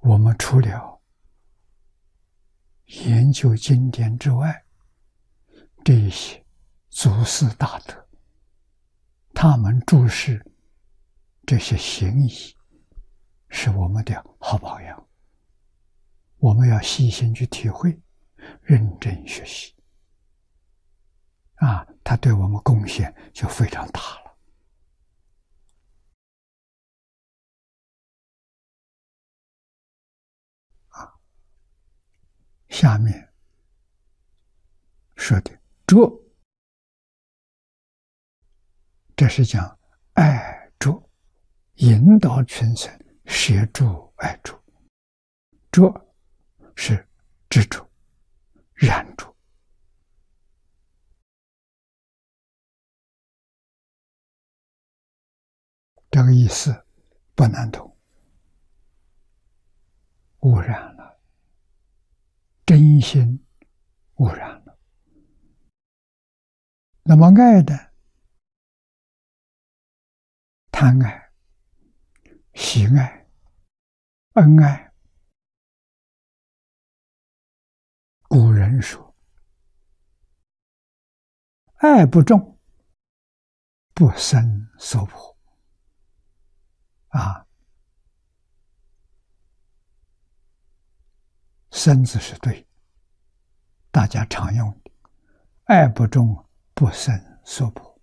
我们除了研究经典之外，这一些祖师大德，他们注释这些行仪，是我们的好榜样。我们要细心去体会，认真学习。他对我们贡献就非常大了。下面说的着，这是讲爱着，引导群生协助爱着。着是执着、染着。这个意思不难懂。污染了，真心污染了。那么爱的，贪爱、喜爱、恩爱，古人说，爱不重，不生娑婆。生字是对，大家常用的。爱不重，不生娑婆。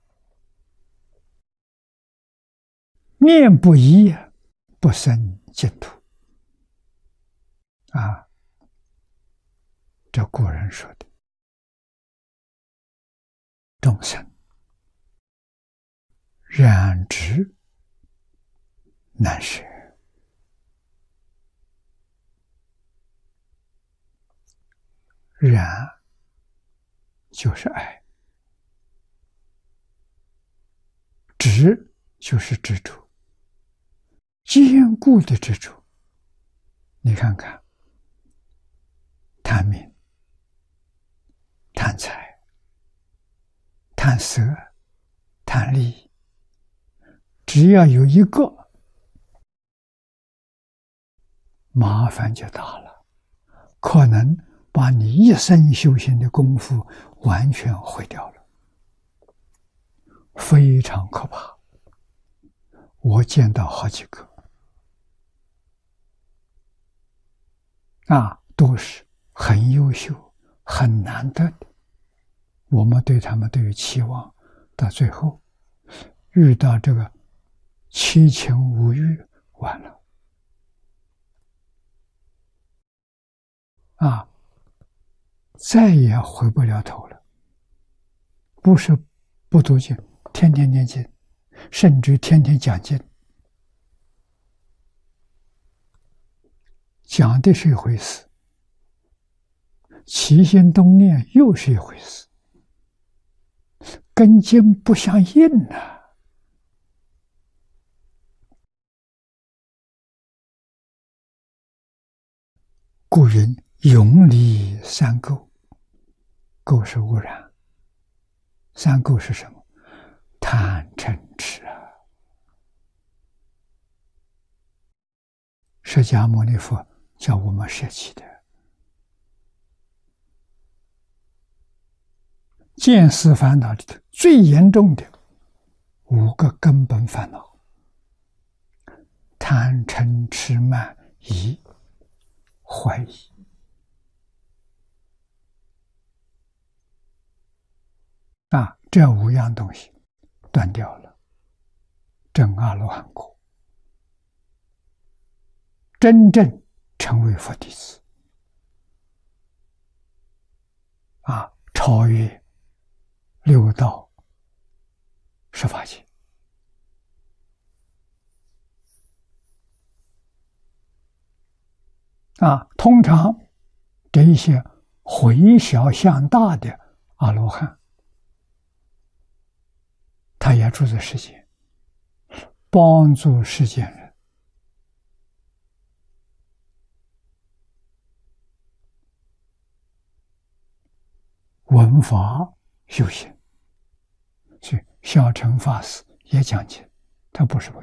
念不移，不生净土。这古人说的。众生染执难舍。染就是爱，执就是执着，坚固的执着。你看看，贪名、贪财、贪色、贪利，只要有一个，麻烦就大了，可能把你一生修行的功夫完全毁掉了，非常可怕。我见到好几个，都是很优秀、很难得的，我们对他们都有期望，到最后遇到这个七情五欲，完了。再也回不了头了。不是不读经，天天念经，甚至天天讲经。讲的是一回事，起心动念又是一回事，跟经不相应啊。故云永离三垢。垢是污染，三垢是什么？贪嗔痴释迦牟尼佛叫我们舍弃的。见思烦恼里头最严重的5个根本烦恼：贪嗔痴慢疑、怀疑。这5样东西断掉了，证阿罗汉果，真正成为佛弟子，超越六道十法界。通常这一些回小向大的阿罗汉，他也住在世间，帮助世间人。闻法修行，所以小乘法师也讲经，他不是不